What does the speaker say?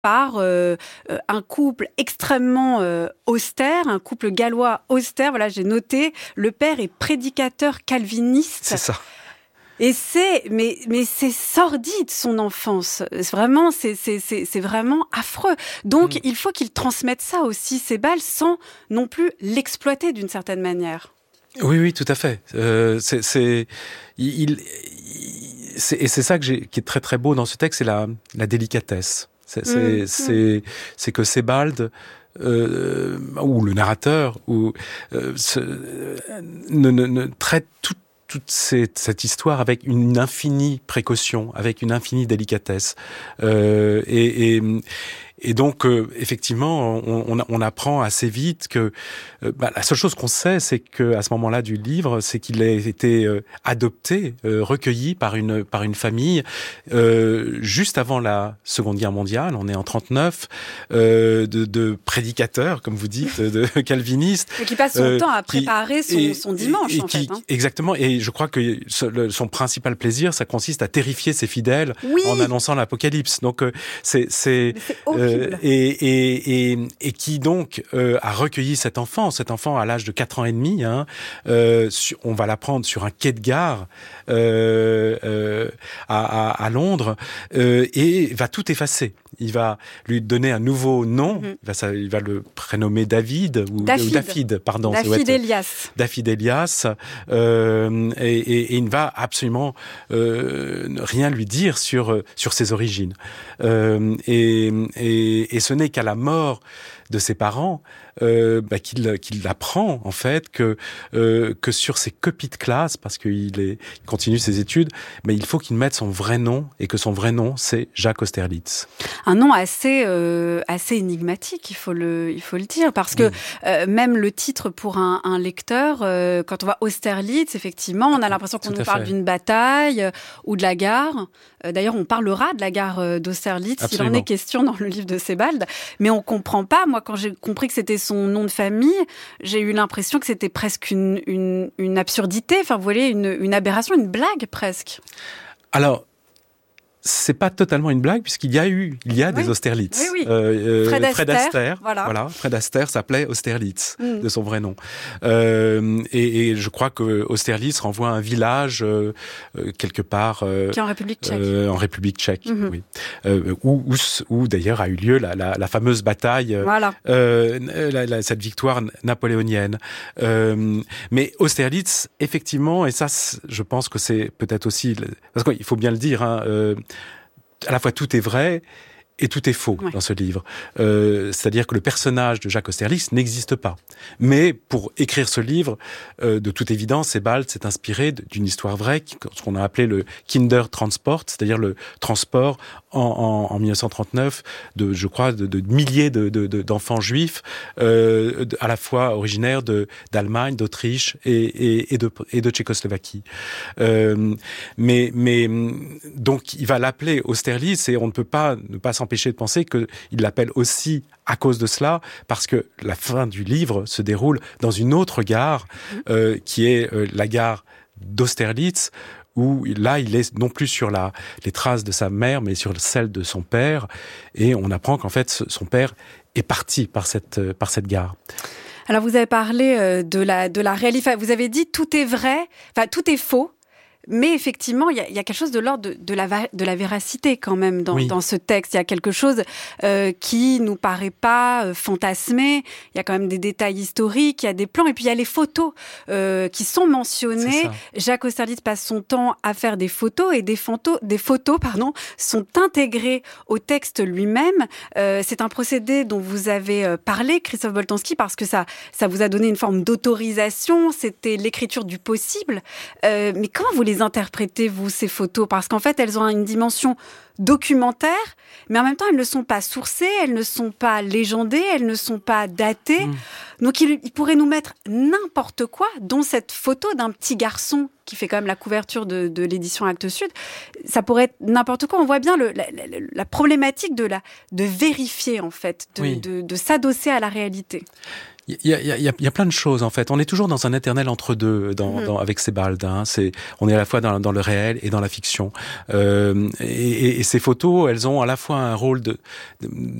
par un couple extrêmement austère, un couple gallois austère. Voilà, j'ai noté, le père est prédicateur calviniste. C'est ça. Et mais c'est sordide, son enfance. C'est vraiment affreux. Donc, il faut qu'il transmette ça aussi, Sebald, sans non plus l'exploiter d'une certaine manière. Oui, tout à fait. Et c'est ça qui est très très beau dans ce texte, c'est la délicatesse. C'est que Sebald, ou le narrateur, ne traite toute cette histoire avec une infinie précaution, avec une infinie délicatesse. Et donc, effectivement, on apprend assez vite que la seule chose qu'on sait, c'est que à ce moment-là du livre, c'est qu'il a été adopté, recueilli par une famille juste avant la Seconde Guerre mondiale. On est en 39, de prédicateurs, comme vous dites, de calvinistes. Et qui passe son temps à préparer son dimanche, en fait. Exactement. Et je crois que son principal plaisir, ça consiste à terrifier ses fidèles en annonçant l'apocalypse. Donc, c'est et qui donc a recueilli cet enfant à l'âge de 4 ans et demi. On va l'apprendre sur un quai de gare à Londres, et va tout effacer. Il va lui donner un nouveau nom. Il va le prénommer David ou Dafydd, pardon. Dafydd Elias. Dafydd Elias. Et il ne va absolument rien lui dire sur ses origines. Et ce n'est qu'à la mort de ses parents qu'il apprend en fait que sur ses copies de classe, parce qu'il continue ses études, mais il faut qu'il mette son vrai nom, et que son vrai nom c'est Jacques Austerlitz. Un nom assez énigmatique, il faut le dire, parce que même le titre pour un lecteur, quand on voit Austerlitz, effectivement, on a l'impression qu'on nous parle d'une bataille ou de la gare. D'ailleurs, on parlera de la gare d'Austerlitz, il en est question dans le livre de Sebald, mais on comprend pas. Moi, quand j'ai compris que c'était son nom de famille, j'ai eu l'impression que c'était presque une absurdité, enfin, vous voyez, une aberration, une blague presque. Alors, c'est pas totalement une blague, puisqu'il y a des Austerlitz. Oui. Fred Astaire, voilà. Fred Astaire s'appelait Austerlitz, de son vrai nom. Et je crois que Austerlitz renvoie à un village quelque part qui est en République tchèque. En République tchèque, oui. Où d'ailleurs a eu lieu la fameuse bataille, cette victoire napoléonienne. Mais Austerlitz, effectivement, et ça, je pense que c'est peut-être aussi, parce qu'il faut bien le dire, à la fois tout est vrai et tout est faux dans ce livre. C'est-à-dire que le personnage de Jacques Austerlitz n'existe pas. Mais pour écrire ce livre, de toute évidence, Sebald s'est inspiré d'une histoire vraie, ce qu'on a appelé le Kindertransport, c'est-à-dire le transport en 1939 de milliers d'enfants juifs, à la fois originaires d'Allemagne, d'Autriche et de Tchécoslovaquie. Mais donc il va l'appeler Austerlitz, et on ne peut pas ne pas s'empêcher de penser qu'il l'appelle aussi à cause de cela, parce que la fin du livre se déroule dans une autre gare, qui est la gare d'Austerlitz, où là, il est non plus sur les traces de sa mère, mais sur celles de son père, et on apprend qu'en fait, son père est parti par cette gare. Alors, vous avez parlé de la réalité. Vous avez dit tout est vrai, enfin tout est faux. Mais effectivement, il y a quelque chose de l'ordre de la véracité quand même dans ce texte. Il y a quelque chose qui nous paraît pas fantasmé. Il y a quand même des détails historiques, il y a des plans, et puis il y a les photos qui sont mentionnées. Jacques Austerlitz passe son temps à faire des photos, et des photos sont intégrées au texte lui-même. C'est un procédé dont vous avez parlé, Christophe Boltanski, parce que ça vous a donné une forme d'autorisation. C'était l'écriture du possible. Mais comment vous les interprétez, vous, ces photos? Parce qu'en fait, elles ont une dimension documentaire, mais en même temps, elles ne sont pas sourcées, elles ne sont pas légendées, elles ne sont pas datées. Donc, il pourrait nous mettre n'importe quoi, dont cette photo d'un petit garçon qui fait quand même la couverture de l'édition Actes Sud. Ça pourrait être n'importe quoi. On voit bien la problématique de vérifier, en fait, de s'adosser à la réalité. Il y a plein de choses, en fait. On est toujours dans un éternel entre-deux avec Sebald. On est à la fois dans le réel et dans la fiction. Et ces photos, elles ont à la fois un rôle